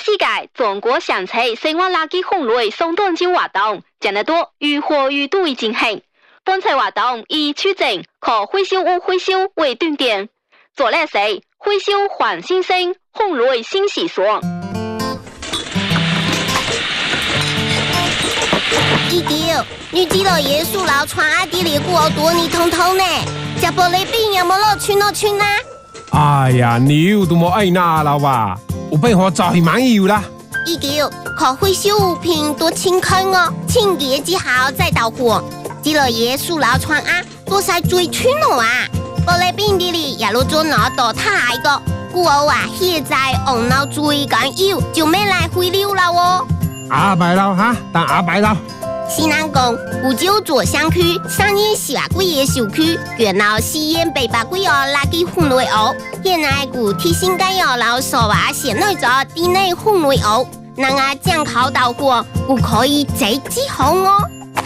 世界中國上次生活垃圾分類送斷招活動，將得多如火如荼進行。本次活動以出征可回收物回收為重點，做嘞是回收還新生，分類新習俗。 一條，你知道耶穌老傳阿啲嚟過多你通通呢？食玻璃餅有冇落去啦？ 哎呀，你都冇愛拿啦吧？我俾我就係滿意啦。 一條，可回收物品多清空哦，清潔之後再到貨。知道耶穌老傳啊，多晒最穿咯啊！玻璃餅啲嚟也落咗攞到太個，故我話現在紅腦最緊要就咩來回流啦哦。 阿伯佬哈，但阿伯佬。 西南港古舊左鄉區上年18個月小區，原來西園800個月垃圾分類屋，現在古提醒該有老手話現內咗地內分類屋，能啊將口到貨，古可以直接好哦。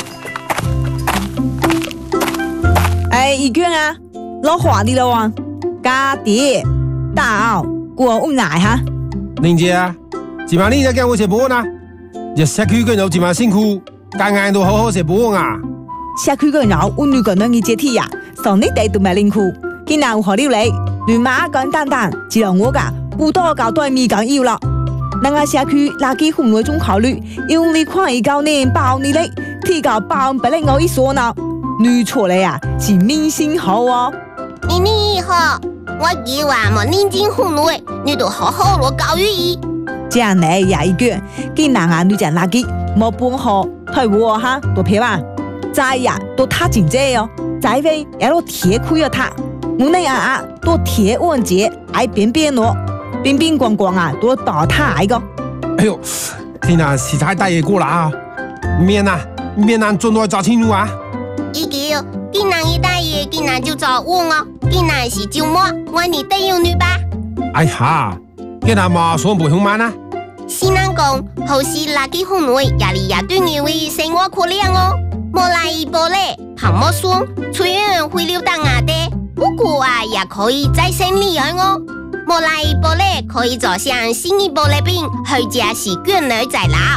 一卷啊，攞花啲咯，家啲到過屋奶哈。 玲姐啊，今晚你在跟我食飯啊？一社區個人今晚辛苦。間間都好好食飯啊！ 社區個人有女個人嘅接替呀，上你哋都買零褲，今日有何料理？亂馬簡單單，只有我噶不多搞對面緊要啦。那個社區垃圾分類中考慮，用你看一高年包你嘞，提高包不能我一說呢，女錯嘞呀，是明星好哦。 你好，我以為冇認真分類，你都好好落教育伊。 這樣嘞也一個，今日啊女講垃圾冇搬好。退貨哈，多撇吧，再呀都他真濟哦，再位也都鐵虧了他，我那啊都鐵穩節，愛邊邊咯，邊邊光光啊都倒他一個。 哎呦，天啊，實在大嘢過啦啊！面啊，做耐找清楚啊！ 一條，今日一大爺，今日就找我哦，今日是周末，我你帶有女吧？ 哎呀，今日嘛算不凶慢啊！ 西南講好似垃圾分類壓力也對你為生活可憐哦，莫來一波嘞，旁莫說，雖然會流到牙的，不過啊也可以再生利潤哦，莫來一波嘞可以做上新一波的餅，或者是捲兒再拿。